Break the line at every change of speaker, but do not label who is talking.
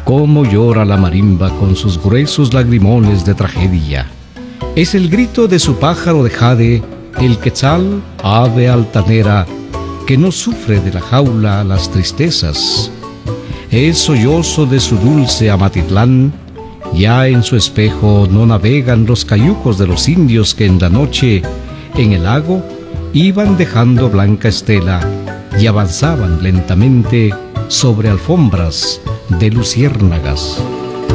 Cómo llora la marimba con sus gruesos lagrimones de tragedia. Es el grito de su pájaro de jade, el quetzal, ave altanera, que no sufre de la jaula las tristezas. Es sollozo de su dulce Amatitlán. Ya en su espejo no navegan los cayucos de los indios que en la noche, en el lago, iban dejando blanca estela y avanzaban lentamente sobre alfombras de luciérnagas.